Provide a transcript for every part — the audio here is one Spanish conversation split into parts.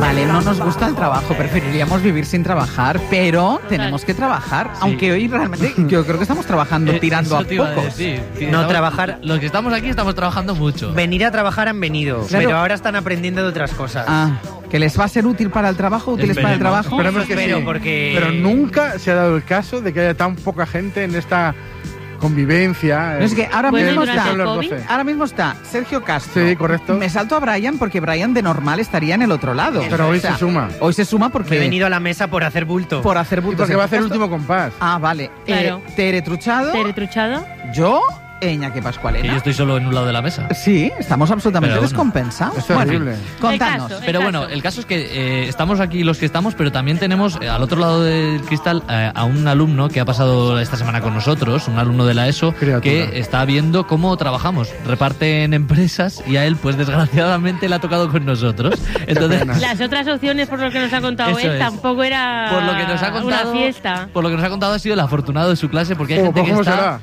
Vale, no nos gusta el trabajo, preferiríamos vivir sin trabajar, pero tenemos que trabajar, aunque hoy realmente yo creo que estamos trabajando tirando a pocos. No trabajar. Los que estamos aquí estamos trabajando mucho. Venir a trabajar han venido, Claro. pero ahora están aprendiendo de otras cosas. ¿Que les va a ser útil para el trabajo? ¿Útiles para el trabajo? Esperemos que Pero sí. porque... Pero nunca se ha dado el caso de que haya tan poca gente en esta convivencia. No, es que ahora Bueno, mismo durante está... el los COVID. 12. Ahora mismo está Sergio Castro. Sí, correcto. Me salto a Brian porque Brian de normal estaría en el otro lado. Pero hoy se suma. Hoy se suma porque... he venido a la mesa por hacer bulto. Por hacer Y bultos. porque va a hacer el Sergio último compás. Castro. Vale. Claro. Tere Truchado. Tere Truchado. Yo, Iñaki Que Pascualena. yo estoy solo en un lado de la mesa. Sí, estamos absolutamente Pero bueno. descompensados. Es terrible. Contanos. El caso. Pero bueno, el caso es que estamos aquí los que estamos, pero también tenemos al otro lado del cristal a un alumno que ha pasado esta semana con nosotros, un alumno de la ESO, Criatura. que está viendo cómo trabajamos. Reparten empresas y a él, pues desgraciadamente, le ha tocado con nosotros. Entonces, pena. Las otras opciones, por lo que nos ha contado Eso él, es. tampoco era por lo que nos ha contado, una fiesta. por lo que nos ha contado ha sido el afortunado de su clase, porque hay Oh, gente que ¿cómo está será?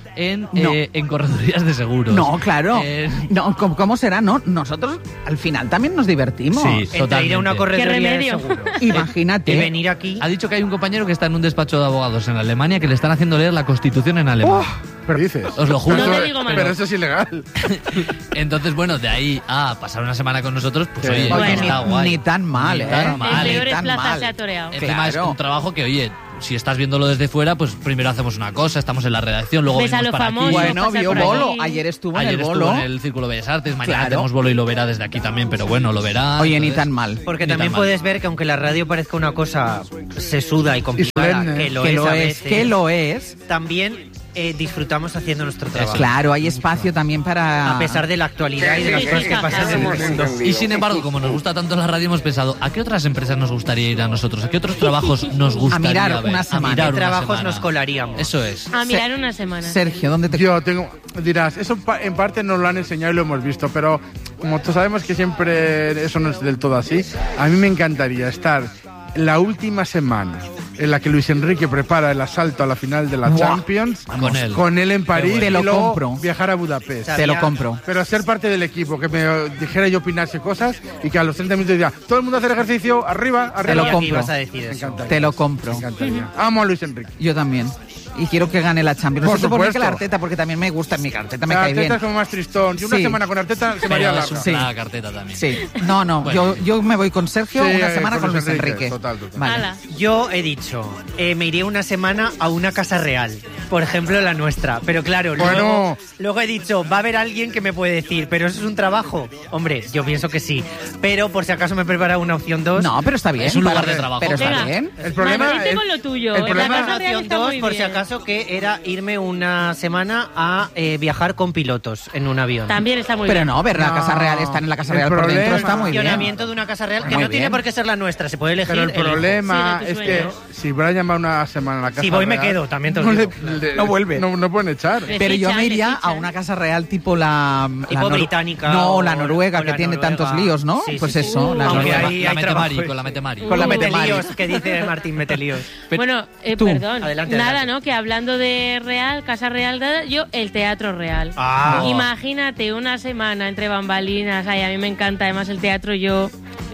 en corredurías de seguros. No, claro. Eh, No, ¿cómo será? No, nosotros al final también nos divertimos. Sí. Entre ir a una Totalmente. correduría ¿Qué de remedio? seguro Imagínate. y venir aquí. Ha dicho que hay un compañero que está en un despacho de abogados en Alemania que le están haciendo leer la Constitución en alemán. Pero dices. Os lo juro. No te digo más. Pero eso es ilegal. Entonces, bueno, de ahí a pasar una semana con nosotros, pues Sí. oye, Bueno. está guay. Ni tan mal, Ni tan ¿eh? mal. En peores tan plazas mal. se ha toreado. Encima es Claro. un trabajo que, oye, si estás viéndolo desde fuera, pues primero hacemos una cosa, estamos en la redacción, luego Ves a venimos los para famosos, aquí. Bueno, pasar vio por bolo. aquí. Ayer estuvo Ayer en el estuvo bolo. en el Círculo Bellas Artes, mañana Claro. tenemos bolo y lo verá desde aquí también, pero bueno, lo verá. Oye, ni entonces, tan mal. Porque ni también tan mal. puedes ver que aunque la radio parezca una cosa sesuda y complicada, solemne. que lo Que es lo a es, veces, que lo es. también disfrutamos haciendo nuestro trabajo. Claro, hay espacio también para... A pesar de la actualidad y de las Sí, cosas sí, que pasan en el mundo. Y sin embargo, como nos gusta tanto la radio, hemos pensado, ¿a qué otras empresas nos gustaría ir a nosotros? ¿A qué otros trabajos nos gustaría mirar ver? una semana. mirar ¿Qué una trabajos semana. nos colaríamos? Eso es. A mirar una semana. Sergio, ¿dónde te... Yo dirás, eso en parte nos lo han enseñado y lo hemos visto, pero como todos sabemos que siempre eso no es del todo así, a mí me encantaría estar la última semana en la que Luis Enrique prepara el asalto a la final de la Buah. Champions, Con él. en París, Te lo y luego compro. viajar a Budapest. sea, Te lo ya- compro. Pero ser parte del equipo, que me dijera yo opinarse cosas y que a los 30 minutos diga, todo el mundo hacer ejercicio, arriba, Te arriba. lo Y aquí compro. vas a decir Me eso. encantaría. Te lo compro. Me encantaría. Amo a Luis Enrique. Yo también. Y quiero que gane la Champions. Por No sé por qué que supuesto. la Arteta, porque también me gusta. Mi Arteta me La cae Arteta bien. es como más tristón. Y una Sí. semana con Arteta se me haría Pero es larga. un la carteta también. Sí. No. Bueno. Yo me voy con Sergio Sí, una semana con con Luis Luis Enrique. Enrique. Total. Vale. Ala. Yo he dicho, me iré una semana a una casa real, por ejemplo la nuestra, pero claro, Bueno. luego he dicho, va a haber alguien que me puede decir, pero eso es un trabajo. Hombre, yo pienso que sí, pero por si acaso me he preparado una opción 2. No, pero está bien. Es un lugar para- de trabajo. Pero está Venga. bien. El problema Manolete es- con lo tuyo. el En problema- la Una Casa Real opción está 2, muy por si bien. acaso, que era irme una semana a viajar con pilotos en un avión. También está muy Pero bien. no, ver la No. Casa Real, estar en la Casa El Real por dentro problema- está muy bien. Funcionamiento de una casa real que Muy no tiene bien. por qué ser la nuestra, se puede elegir. Pero el elijo. problema Sí, de tu es que sueño. si Brian va una semana a la casa Si voy, me real, quedo, también te lo no, digo. No vuelve. No pueden echar. Le Pero yo fichan, me le iría a fichan. una casa real tipo la... Tipo la británica No, o- la noruega, o que la tiene noruega. tantos líos, ¿no? Sí, Pues sí, eso, sí. la Aunque noruega. ahí la hay Metemari, trabajo. con la Metemari. Con la Metemari. Metelíos, que dice Martín Metelíos. Bueno, Tú. perdón. Adelante, Nada, adelante. ¿no? Que hablando de Real, Casa Real, yo el Teatro Real. Ah. Imagínate una semana entre bambalinas. Ay, a mí me encanta. Además, el teatro, yo,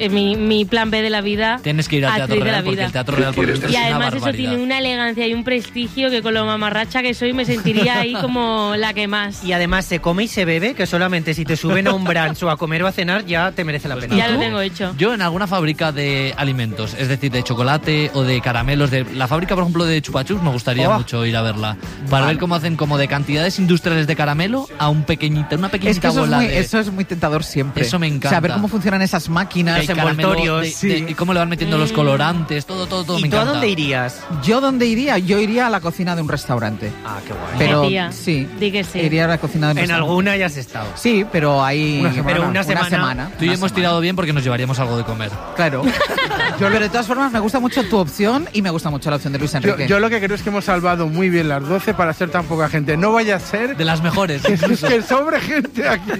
mi plan B de la vida. Tienes que ir al Teatro actriz de la Real porque vida. el Teatro Real por dentro Y es una además eso barbaridad. tiene una elegancia y un prestigio que con lo mamarracha que soy me sentiría ahí como la que más. Y además se come y se bebe, que solamente si te suben a un brunch o a comer o a cenar ya te merece la Pues pena. Ya lo tengo hecho. Yo en alguna fábrica de alimentos, es decir, de chocolate o de caramelos, de la fábrica, por ejemplo, de chupachus, me gustaría Oh. mucho ir a verla. Para ver cómo hacen como de cantidades industriales de caramelo a una pequeñita Es que bola de... eso es muy tentador siempre. Eso me encanta. Saber cómo funcionan esas máquinas. que hay caramelo envoltorios, y cómo le van metiendo los colorantes, todo ¿Y me tú a encanta. dónde irías? ¿Yo dónde iría? Yo iría a la cocina de un restaurante. Ah, qué guay. Pero tía, sí, di que sí. iría a la cocina de un En restaurante. alguna ya has estado. Sí, pero ahí... Una semana. Pero una semana. Tú y yo Una hemos semana. tirado bien porque nos llevaríamos algo de comer. Claro. Pero de todas formas me gusta mucho tu opción y me gusta mucho la opción de Luis Enrique. Yo lo que creo es que hemos salvado muy bien las 12 para ser tan poca gente. No vaya a ser De las mejores. que, es que sobre gente aquí.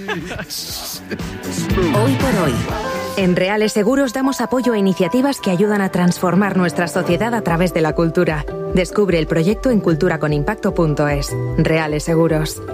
Hoy por hoy. En Reales Seguros damos apoyo a iniciativas que ayudan a transformar nuestra sociedad a través de la cultura. Descubre el proyecto en culturaconimpacto.es. Reales Seguros.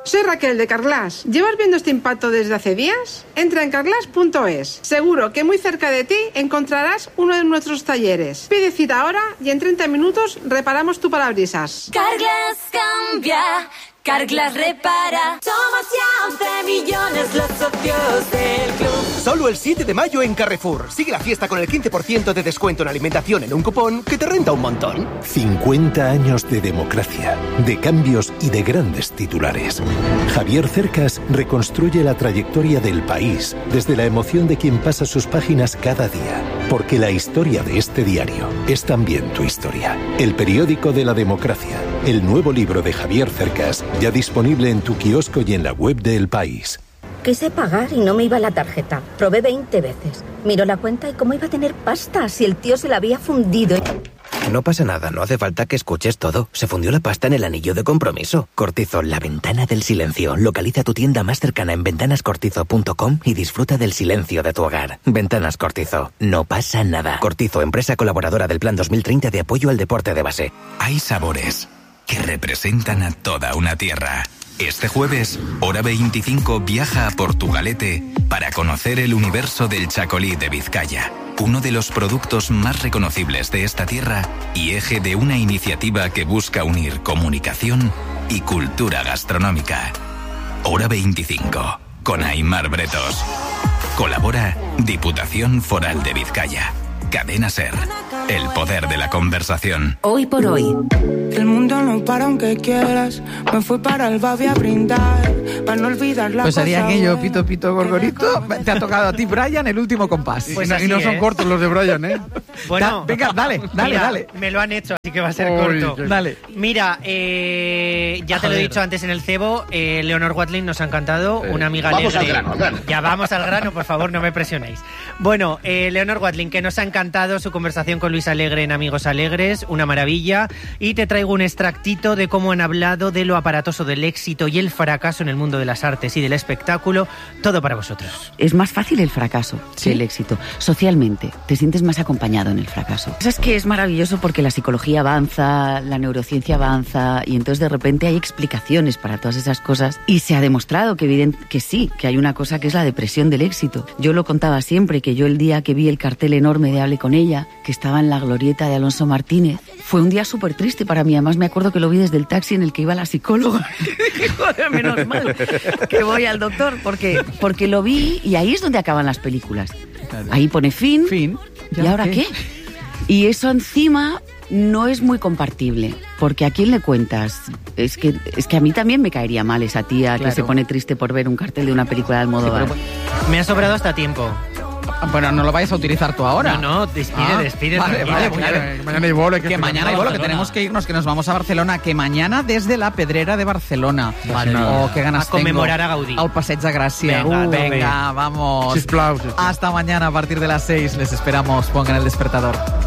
Soy Raquel de Carglass. ¿Llevas viendo este impacto desde hace días? Entra en carglass.es. Seguro que muy cerca de ti encontrarás uno de nuestros talleres. Pide cita ahora y en 30 minutos reparamos tu parabrisas. Carglass cambia, Carglass repara. Somos ya 11 millones los socios del club. Solo el 7 de mayo en Carrefour. Sigue la fiesta con el 15% de descuento en alimentación en un cupón que te renta un montón. 50 años de democracia, de cambios y de grandes titulares. Javier Cercas reconstruye la trayectoria del país desde la emoción de quien pasa sus páginas cada día. Porque la historia de este diario es también tu historia. El periódico de la democracia. El nuevo libro de Javier Cercas, ya disponible en tu kiosco y en la web de El País. Quise pagar y no me iba la tarjeta. Probé 20 veces. Miro la cuenta y cómo iba a tener pasta si el tío se la había fundido. No pasa nada, no hace falta que escuches todo. Se fundió la pasta en el anillo de compromiso. Cortizo, la ventana del silencio. Localiza tu tienda más cercana en ventanascortizo.com y disfruta del silencio de tu hogar. Ventanas Cortizo. No pasa nada. Cortizo, empresa colaboradora del Plan 2030 de apoyo al deporte de base. Hay sabores que representan a toda una tierra. Este jueves, Hora 25 viaja a Portugalete para conocer el universo del chacolí de Vizcaya, uno de los productos más reconocibles de esta tierra y eje de una iniciativa que busca unir comunicación y cultura gastronómica. Hora 25, con Aimar Bretos. Colabora Diputación Foral de Vizcaya. Cadena SER. El poder de la conversación. Hoy por hoy. El mundo no para aunque quieras. Me fui para el Babi a brindar. Para no olvidar la Pues haría aquello, pito, pito, gorgorito. Te ha tocado a ti, Brian, el último compás. Pues y no son cortos los de Brian, ¿eh? Bueno, venga, dale. Mira, me lo han hecho, así que va a ser corto. Dale. Mira, ya te lo he dicho antes en el cebo, Leonor Watling nos ha encantado, una amiga vamos alegre. al grano. Ya vamos al grano, por favor, no me presionéis. Bueno, Leonor Watling, que nos ha encantado su conversación con Luis Alegre en Amigos Alegres, una maravilla. Y te traigo un extractito de cómo han hablado de lo aparatoso del éxito y el fracaso en el mundo de las artes y del espectáculo. Todo para vosotros. Es más fácil el fracaso que el éxito. Socialmente, te sientes más acompañado en el fracaso. Es que es maravilloso porque la psicología avanza, la neurociencia avanza y entonces de repente hay explicaciones para todas esas cosas y se ha demostrado que sí, que hay una cosa que es la depresión del éxito. Yo lo contaba siempre, que yo el día que vi el cartel enorme de Hable con ella, que estaba en la glorieta de Alonso Martínez, fue un día súper triste para mí. Además me acuerdo que lo vi desde el taxi en el que iba la psicóloga. Joder, menos mal que voy al doctor porque lo vi y ahí es donde acaban las películas. Ahí pone fin. ¿Y ahora qué? Y eso encima no es muy compartible, porque ¿a quién le cuentas? Es que a mí también me caería mal esa tía que se pone triste por ver un cartel de una película de Almodóvar. Me ha sobrado hasta tiempo. Bueno, no lo vayas a utilizar tú ahora. No, despide. Vale, mañana hay bolo. Que mañana hay bolo, que tenemos que irnos, que nos vamos a Barcelona, que mañana desde la Pedrera de Barcelona. Qué ganas a conmemorar a Gaudí. Al Passeig de Gràcia. Venga, vamos. Sisplau. Hasta mañana a partir de las 6. Les esperamos. Pongan el despertador.